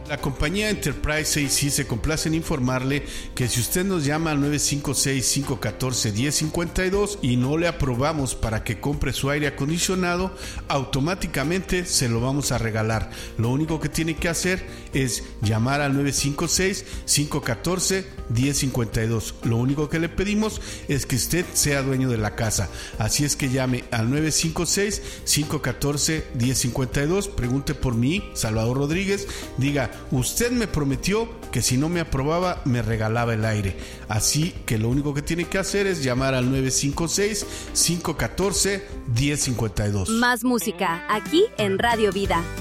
La compañía Enterprise AC se complace en informarle que si usted nos llama al 956-514-1052 y no le aprobamos para que compre su aire acondicionado, automáticamente se lo vamos a regalar. Lo único que tiene que hacer es llamar al 956-514-1052. Lo único que le pedimos es que usted sea dueño de la casa. Así es que llame al 956-514-1052, pregunte por mí, Salvador Rodríguez, diga: usted me prometió que si no me aprobaba me regalaba el aire. Así que lo único que tiene que hacer es llamar al 956-514-1052. Más música aquí en Radio Vida.